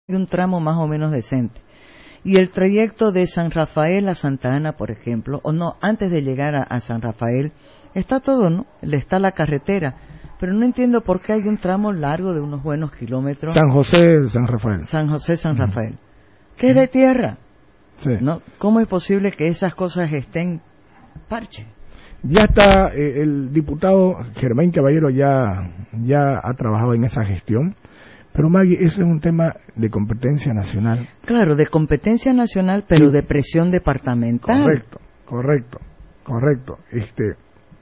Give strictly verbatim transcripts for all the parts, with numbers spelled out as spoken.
un tramo más o menos decente. Y el trayecto de San Rafael a Santa Ana, por ejemplo, o no, antes de llegar a, a San Rafael, está todo, ¿no? Le está la carretera, pero no entiendo por qué hay un tramo largo de unos buenos kilómetros. San José, San Rafael. San José, San Rafael. Uh-huh. Que es de tierra. Sí. ¿No? ¿Cómo es posible que esas cosas estén parche? Ya está, eh, el diputado Germán Caballero ya, ya ha trabajado en esa gestión. Pero Maggie, ese es un tema de competencia nacional. Claro, de competencia nacional, pero sí, de presión departamental. Correcto, correcto, correcto. Este,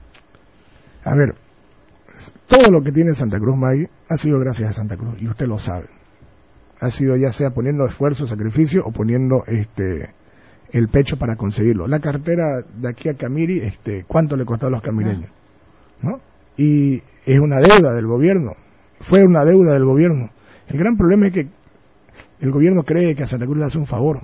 a ver, todo lo que tiene Santa Cruz, Maggie, ha sido gracias a Santa Cruz, y usted lo sabe. Ha sido ya sea poniendo esfuerzo, sacrificio, o poniendo este el pecho para conseguirlo. La cartera de aquí a Camiri, este, ¿cuánto le costó a los camireños? ¿No? Y es una deuda del gobierno, fue una deuda del gobierno. El gran problema es que el gobierno cree que a Santa Cruz le hace un favor.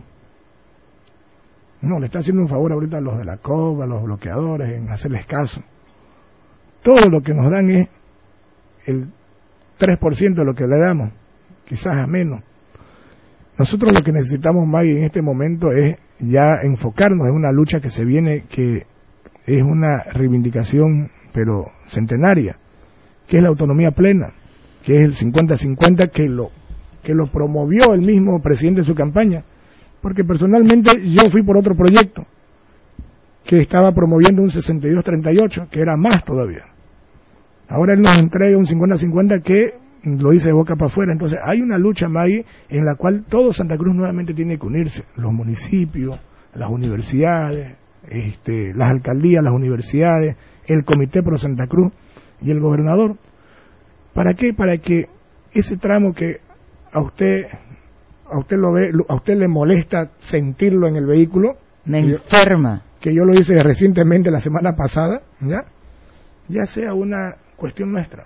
No, le está haciendo un favor ahorita a los de la C O B, a los bloqueadores, en hacerles caso. Todo lo que nos dan es el tres por ciento de lo que le damos, quizás a menos. Nosotros lo que necesitamos, Maggie, en este momento es ya enfocarnos en una lucha que se viene, que es una reivindicación, pero centenaria, que es la autonomía plena, que es el cincuenta cincuenta, que lo que lo promovió el mismo presidente en su campaña, porque personalmente yo fui por otro proyecto que estaba promoviendo un sesenta y dos treinta y ocho, que era más todavía. Ahora él nos entrega un cincuenta cincuenta que lo dice de boca para afuera. Entonces hay una lucha, Maggie, en la cual todo Santa Cruz nuevamente tiene que unirse, los municipios, las universidades, este, las alcaldías, las universidades, el Comité Pro Santa Cruz y el gobernador. ¿Para qué? Para que ese tramo que a usted a usted lo ve, a usted le molesta sentirlo en el vehículo, me enferma, que yo lo hice recientemente la semana pasada, ya, ya sea una cuestión nuestra.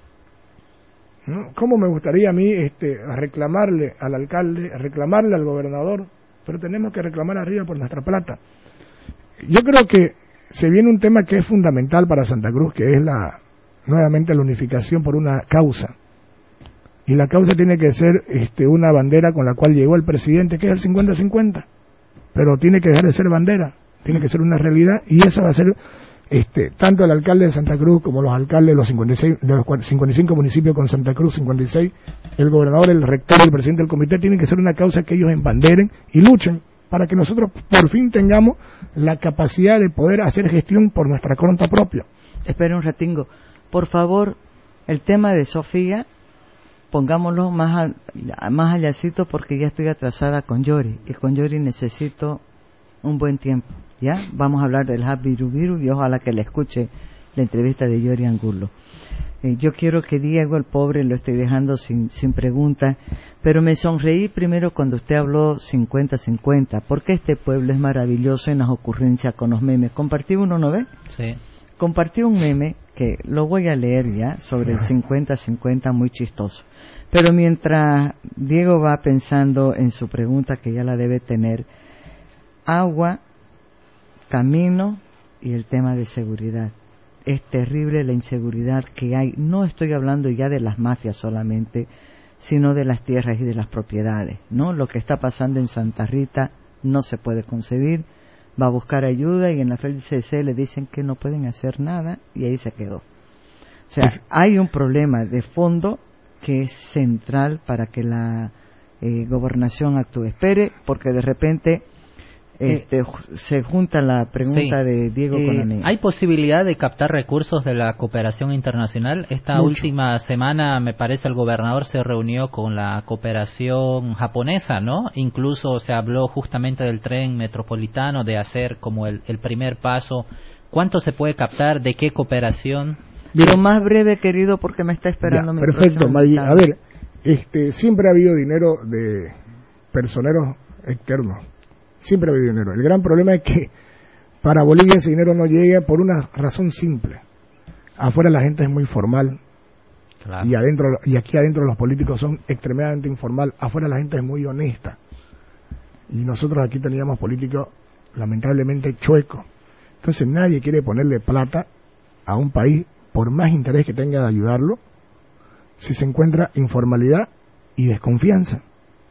¿No? ¿Cómo me gustaría a mí este, a reclamarle al alcalde, a reclamarle al gobernador? Pero tenemos que reclamar arriba por nuestra plata. Yo creo que se viene un tema que es fundamental para Santa Cruz, que es la nuevamente la unificación por una causa, y la causa tiene que ser este, una bandera con la cual llegó el presidente, que es el cincuenta cincuenta, pero tiene que dejar de ser bandera, tiene que ser una realidad, y esa va a ser este, tanto el alcalde de Santa Cruz como los alcaldes de los cincuenta y seis, de los cincuenta y cinco municipios con Santa Cruz, cincuenta y seis, el gobernador, el rector y el presidente del comité, tienen que ser una causa que ellos embanderen y luchen para que nosotros por fin tengamos la capacidad de poder hacer gestión por nuestra cuenta propia. Espera un ratingo. Por favor, el tema de Sofía, pongámoslo más, a, más allácito, porque ya estoy atrasada con Yori, y con Yori necesito un buen tiempo, ¿ya? Vamos a hablar del Hub Viru Viru, y ojalá que le escuche la entrevista de Yori Angulo. Eh, yo quiero que Diego, el pobre, lo estoy dejando sin, sin pregunta, pero me sonreí primero cuando usted habló cincuenta cincuenta, porque este pueblo es maravilloso en las ocurrencias con los memes. ¿Compartí uno, no ve? Sí. Compartí un meme que lo voy a leer ya, sobre el cincuenta cincuenta, muy chistoso. Pero mientras Diego va pensando en su pregunta, que ya la debe tener, agua, camino y el tema de seguridad. Es terrible la inseguridad que hay. No estoy hablando ya de las mafias solamente, sino de las tierras y de las propiedades, ¿no? Lo que está pasando en Santa Rita no se puede concebir. Va a buscar ayuda y en la F L C C le dicen que no pueden hacer nada y ahí se quedó. O sea, hay un problema de fondo que es central para que la eh, gobernación actúe. Espere, porque de repente este, eh, se junta la pregunta sí. de Diego eh, con la mía. ¿Hay posibilidad de captar recursos de la cooperación internacional? Esta Mucho. última semana, me parece, el gobernador se reunió con la cooperación japonesa, ¿no? Incluso se habló justamente del tren metropolitano, de hacer como el, el primer paso. ¿Cuánto se puede captar? ¿De qué cooperación? Lo más breve, querido, porque me está esperando ya, mi perfecto, Maggie. A ver, este, siempre ha habido dinero de personeros externos. Siempre ha habido dinero. El gran problema es que para Bolivia ese dinero no llega por una razón simple. Afuera la gente es muy formal, claro, y adentro y aquí adentro los políticos son extremadamente informal. Afuera la gente es muy honesta. Y nosotros aquí teníamos políticos lamentablemente chuecos. Entonces nadie quiere ponerle plata a un país, por más interés que tenga de ayudarlo, si se encuentra informalidad y desconfianza.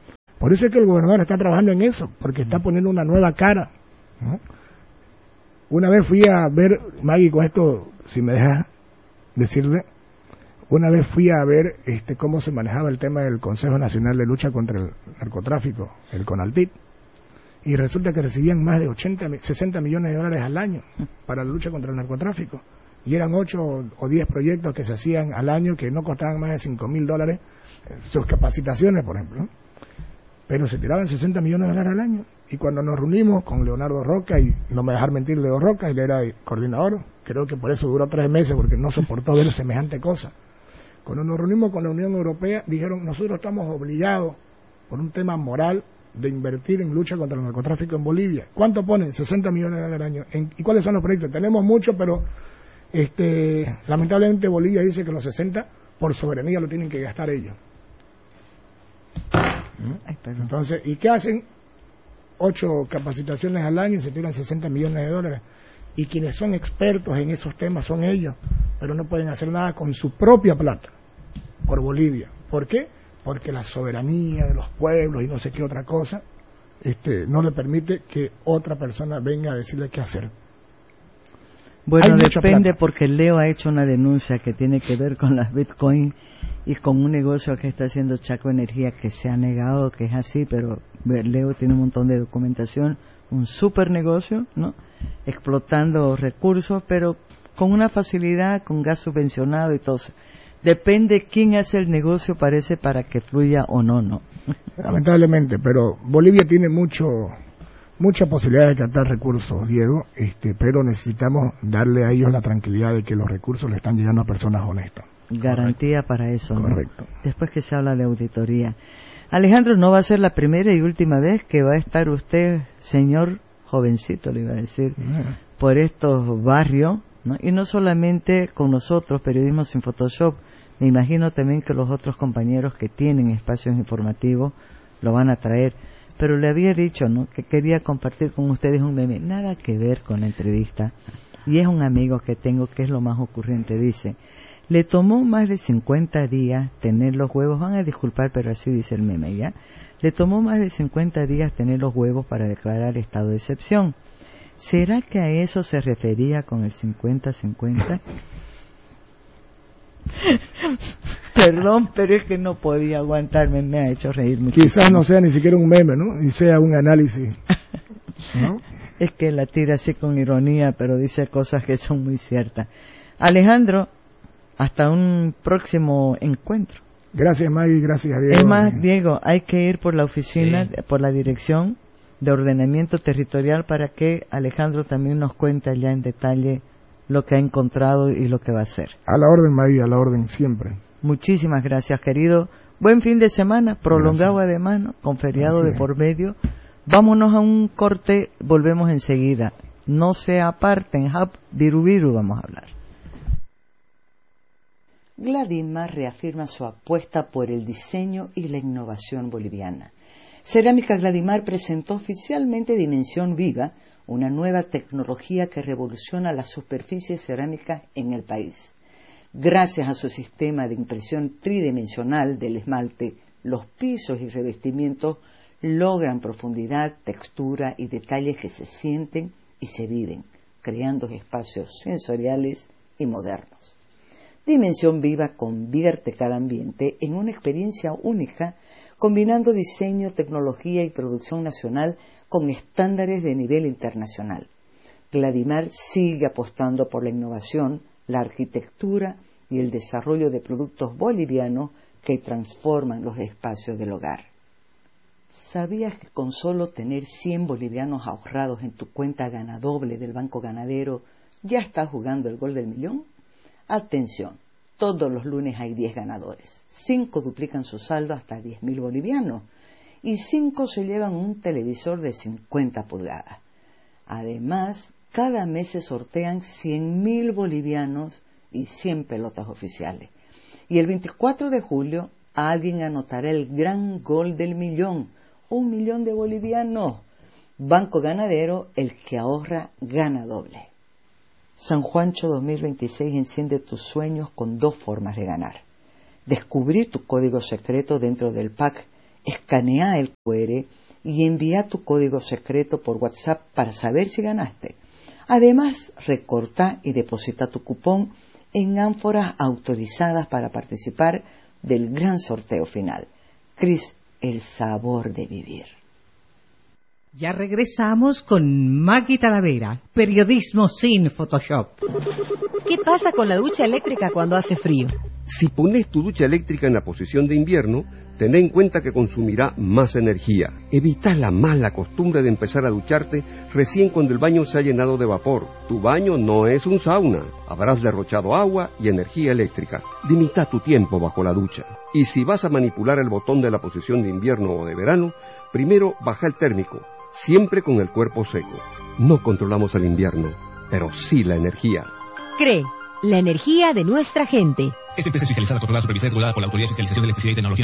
Por eso es que el gobernador está trabajando en eso, porque está poniendo una nueva cara, ¿no? Una vez fui a ver, Maggie, con esto, si me dejas decirle, una vez fui a ver este cómo se manejaba el tema del Consejo Nacional de Lucha contra el Narcotráfico, el CONALTIC, y resulta que recibían más de ochenta, sesenta millones de dólares al año para la lucha contra el narcotráfico, y eran ocho o diez proyectos que se hacían al año que no costaban más de cinco mil dólares, sus capacitaciones, por ejemplo, pero se tiraban sesenta millones de dólares al año. Y cuando nos reunimos con Leonardo Roca, y no me dejar mentir, Leo Roca, él era el coordinador, creo que por eso duró tres meses, porque no soportó ver semejante cosa. Cuando nos reunimos con la Unión Europea, dijeron, nosotros estamos obligados, por un tema moral, de invertir en lucha contra el narcotráfico en Bolivia. ¿Cuánto ponen? sesenta millones de dólares al año. ¿En, ¿Y cuáles son los proyectos? Tenemos mucho, pero este, lamentablemente Bolivia dice que los sesenta, por soberanía, lo tienen que gastar ellos. Ay, Entonces, ¿y qué hacen? Ocho capacitaciones al año y se tiran sesenta millones de dólares. Y quienes son expertos en esos temas son ellos, pero no pueden hacer nada con su propia plata por Bolivia. ¿Por qué? Porque la soberanía de los pueblos y no sé qué otra cosa este, no le permite que otra persona venga a decirle qué hacer. Bueno, depende, porque Leo ha hecho una denuncia que tiene que ver con las Bitcoin y con un negocio que está haciendo Chaco Energía, que se ha negado que es así, pero Leo tiene un montón de documentación, un super negocio, ¿no? Explotando recursos, pero con una facilidad, con gas subvencionado y todo. Depende quién hace el negocio, parece, para que fluya o no, ¿no? Lamentablemente, pero Bolivia tiene mucho mucha posibilidad de captar recursos, Diego, este, pero necesitamos darle a ellos la tranquilidad de que los recursos le están llegando a personas honestas. Garantía Correcto. Para eso, ¿no? Correcto. Después que se habla de auditoría. Alejandro, no va a ser la primera y última vez que va a estar usted, señor jovencito, le iba a decir, yeah. por estos barrios, ¿no? Y no solamente con nosotros, Periodismo Sin Photoshop, me imagino también que los otros compañeros que tienen espacios informativos lo van a traer. Pero le había dicho, ¿no?, que quería compartir con ustedes un meme, nada que ver con la entrevista, y es un amigo que tengo que es lo más ocurrente. Dice, le tomó más de cincuenta días tener los huevos, van a disculpar, pero así dice el meme, ¿ya? Le tomó más de cincuenta días tener los huevos para declarar estado de excepción. ¿Será que a eso se refería con el cincuenta cincuenta? Perdón, pero es que no podía aguantarme, me ha hecho reír mucho. Quizás no sea ni siquiera un meme, ¿no? Y sea un análisis, ¿no? Es que la tira así con ironía, pero dice cosas que son muy ciertas. Alejandro, hasta un próximo encuentro. Gracias, Maggie, gracias, Diego. Es más, Diego, hay que ir por la oficina, sí. por la dirección de ordenamiento territorial para que Alejandro también nos cuente ya en detalle lo que ha encontrado y lo que va a hacer. A la orden, Maggie, a la orden, siempre. Muchísimas gracias, querido. Buen fin de semana, prolongado gracias. Además, ¿no? Con feriado gracias. De por medio. Vámonos a un corte, volvemos enseguida. No se aparten, Hub Birubiru vamos a hablar. Gladimar reafirma su apuesta por el diseño y la innovación boliviana. Cerámica Gladimar presentó oficialmente Dimensión Viva, una nueva tecnología que revoluciona las superficies cerámicas en el país. Gracias a su sistema de impresión tridimensional del esmalte, los pisos y revestimientos logran profundidad, textura y detalles que se sienten y se viven, creando espacios sensoriales y modernos. Dimensión Viva convierte cada ambiente en una experiencia única, combinando diseño, tecnología y producción nacional con estándares de nivel internacional. Gladimar sigue apostando por la innovación, la arquitectura y el desarrollo de productos bolivianos que transforman los espacios del hogar. ¿Sabías que con solo tener cien bolivianos ahorrados en tu cuenta Ganadoble del Banco Ganadero ya estás jugando el gol del millón? Atención, todos los lunes hay diez ganadores. cinco duplican su saldo hasta diez mil bolivianos y cinco se llevan un televisor de cincuenta pulgadas. Además, cada mes se sortean cien mil bolivianos y cien pelotas oficiales. Y el veinticuatro de julio alguien anotará el gran gol del millón, un millón de bolivianos. Banco Ganadero, el que ahorra gana doble. San Juancho dos mil veintiséis enciende tus sueños con dos formas de ganar. Descubrir tu código secreto dentro del pack Escanea el cu erre y envía tu código secreto por WhatsApp para saber si ganaste. Además, recorta y deposita tu cupón en ánforas autorizadas para participar del gran sorteo final. Cris, el sabor de vivir. Ya regresamos con Maggie Talavera, periodismo sin Photoshop. ¿Qué pasa con la ducha eléctrica cuando hace frío? Si pones tu ducha eléctrica en la posición de invierno, ten en cuenta que consumirá más energía. Evita la mala costumbre de empezar a ducharte recién cuando el baño se ha llenado de vapor. Tu baño no es un sauna. Habrás derrochado agua y energía eléctrica. Limita tu tiempo bajo la ducha. Y si vas a manipular el botón de la posición de invierno o de verano, primero baja el térmico, siempre con el cuerpo seco. No controlamos el invierno, pero sí la energía. C R E E, la energía de nuestra gente. Esta empresa es fiscalizada, controlada, supervisada y regulada por la Autoridad de Fiscalización de Electricidad y Tecnología